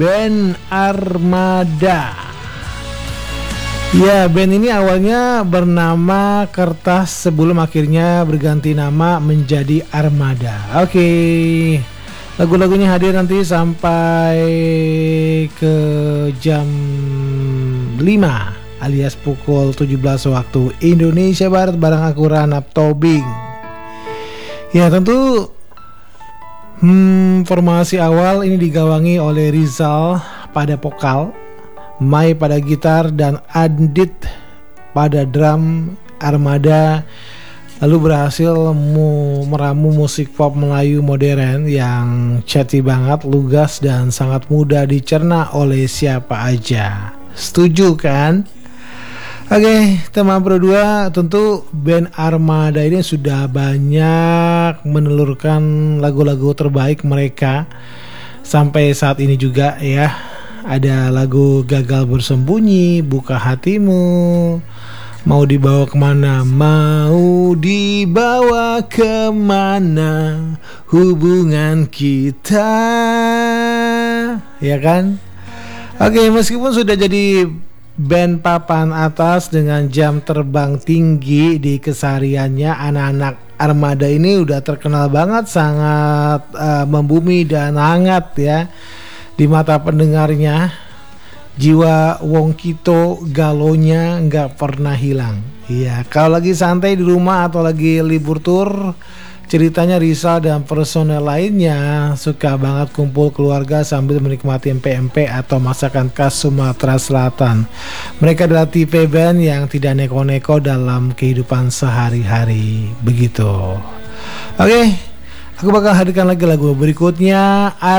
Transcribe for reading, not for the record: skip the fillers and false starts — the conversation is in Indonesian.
Band Armada. Ya, band ini awalnya bernama Kertas sebelum akhirnya berganti nama menjadi Armada. Oke. Lagu-lagunya hadir nanti sampai ke jam 5 alias pukul 17 waktu Indonesia Barat bareng aku Ranap Tobing. Ya, tentu formasi awal ini digawangi oleh Rizal pada vokal, Mai pada gitar, dan Adit pada drum. Armada lalu berhasil meramu musik pop Melayu modern yang catchy banget, lugas, dan sangat mudah dicerna oleh siapa aja. Setuju kan? Oke, teman berdua, tentu band Armada ini sudah banyak menelurkan lagu-lagu terbaik mereka sampai saat ini juga ya. Ada lagu Gagal Bersembunyi, Buka Hatimu, Mau Dibawa Kemana, Mau Dibawa Kemana Hubungan Kita, ya kan? Oke, meskipun sudah jadi band papan atas dengan jam terbang tinggi di kesehariannya, anak-anak Armada ini udah terkenal banget, sangat membumi dan hangat ya di mata pendengarnya. Jiwa wong kito galonya nggak pernah hilang. Iya, kalau lagi santai di rumah atau lagi libur tur, ceritanya Rizal dan personel lainnya suka banget kumpul keluarga sambil menikmati MP-MP atau masakan khas Sumatera Selatan. Mereka adalah tipe band yang tidak neko-neko dalam kehidupan sehari-hari. Begitu. Oke, aku bakal hadirkan lagi lagu berikutnya,